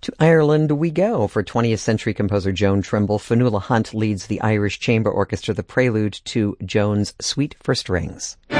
To Ireland we go. For 20th century composer Joan Trimble, Fionnuala Hunt leads the Irish Chamber Orchestra, the prelude to Joan's Suite for Strings.